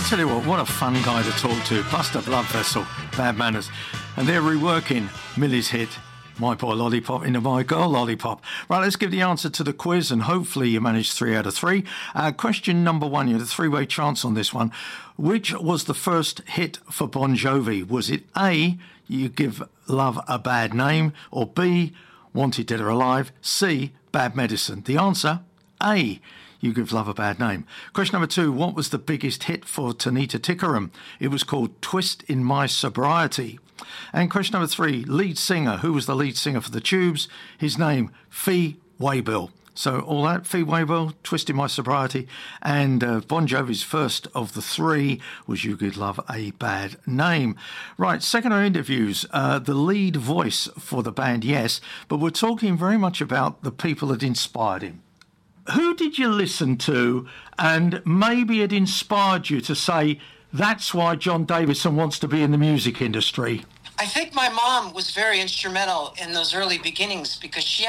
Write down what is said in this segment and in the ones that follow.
tell you what a fun guy to talk to. Buster Bloodvessel, Bad Manners. And they're reworking Millie's hit, My Boy Lollipop, into My Girl Lollipop. Right, let's give the answer to the quiz, and hopefully you managed 3 out of 3. Question number 1, you had a 3-way chance on this one. Which was the first hit for Bon Jovi? Was it A, You Give Love a Bad Name, or B, Wanted Dead or Alive, C, Bad Medicine? The answer, A, You Give Love a Bad Name. Question number 2, what was the biggest hit for Tanita Tikaram? It was called Twist in My Sobriety. And question number 3, lead singer. Who was the lead singer for the Tubes? His name, Fee Waybill. So all that, Fee Waybill, Twist in My Sobriety, and Bon Jovi's first of the 3 was You Give Love a Bad Name. Right, secondary interviews, the lead voice for the band, yes, but we're talking very much about the people that inspired him. Who did you listen to and maybe it inspired you to say, that's why John Davidson wants to be in the music industry? I think my mom was very instrumental in those early beginnings because she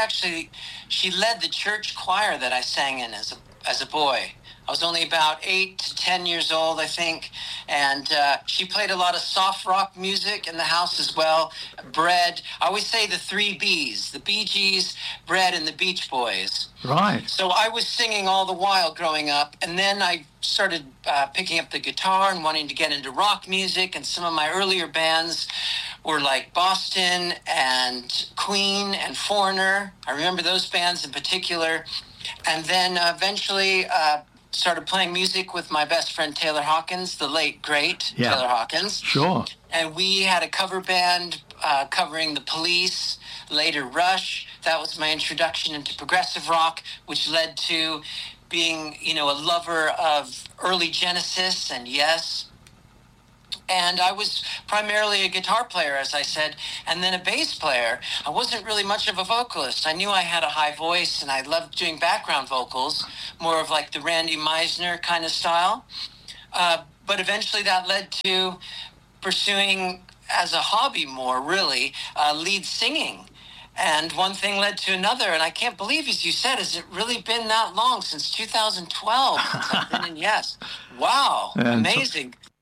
led the church choir that I sang in as a boy. I was only about 8 to 10 years old, I think, and she played a lot of soft rock music in the house as well. Bread. I always say the 3 Bs, the Bee Gees, Bread, and the Beach Boys. Right. So I was singing all the while growing up, and then I started picking up the guitar and wanting to get into rock music, and some of my earlier bands were like Boston and Queen and Foreigner. I remember those bands in particular. And then eventually started playing music with my best friend Taylor Hawkins, the late, great Taylor Hawkins. Sure. And we had a cover band covering The Police, later Rush. That was my introduction into progressive rock, which led to being, a lover of early Genesis and Yes. And I was primarily a guitar player, as I said, and then a bass player. I wasn't really much of a vocalist. I knew I had a high voice, and I loved doing background vocals, more of like the Randy Meisner kind of style. But eventually that led to pursuing, as a hobby more, really, lead singing. And one thing led to another, and I can't believe, as you said, has it really been that long, since 2012, since I've been in Yes. Wow, amazing.